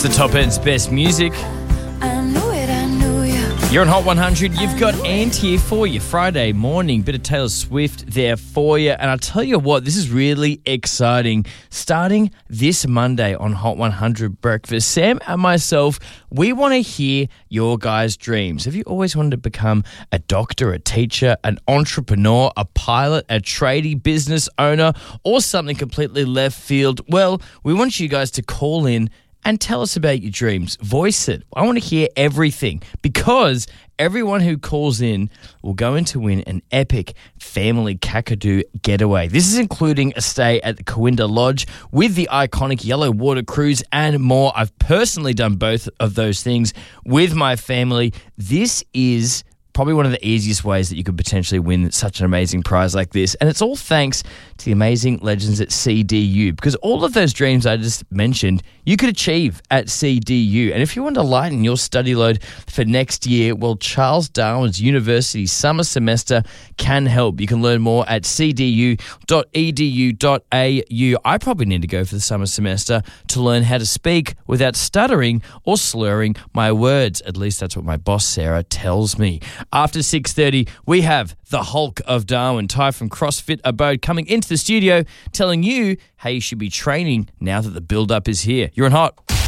It's the top end's best music. You're on Hot 100. You've got Ant here for you Friday morning. Bit of Taylor Swift there for you. And I'll tell you what, this is really exciting. Starting this Monday on Hot 100 Breakfast, Sam and myself, we want to hear your guys' dreams. Have you always wanted to become a doctor, a teacher, an entrepreneur, a pilot, a tradie, business owner, or something completely left field? Well, we want you guys to call in and tell us about your dreams. Voice it. I want to hear everything because everyone who calls in will go in to win an epic family Kakadu getaway. This is including a stay at the Corinda Lodge with the iconic Yellow Water Cruise and more. I've personally done both of those things with my family. This is probably one of the easiest ways that you could potentially win such an amazing prize like this. And it's all thanks to the amazing legends at CDU, because all of those dreams I just mentioned, you could achieve at CDU. And if you want to lighten your study load for next year, well, Charles Darwin's University summer semester can help. You can learn more at cdu.edu.au. I probably need to go for the summer semester to learn how to speak without stuttering or slurring my words. At least that's what my boss, Sarah, tells me. After 6:30, we have the Hulk of Darwin, Ty from CrossFit Abode, coming into the studio telling you how you should be training now that the build-up is here. You're on Hot.